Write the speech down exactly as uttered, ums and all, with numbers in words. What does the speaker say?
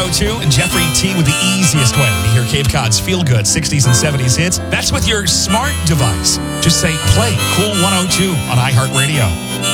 oh two, and Jeffrey T with the easiest way to hear Cape Cod's feel-good sixties and seventies hits. That's with your smart device. Just say, play Cool one oh two on iHeartRadio.